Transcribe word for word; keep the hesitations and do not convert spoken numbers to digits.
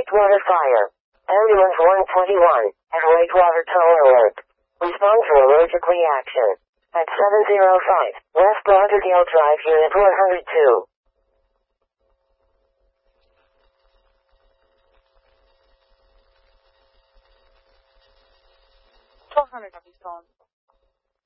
Whitewater fire. Ambulance one twenty-one, at Whitewater Tower Alert. Respond to allergic reaction. At seven oh five, West Lauderdale Drive, Unit one hundred two. twelve hundred, I'll be calling.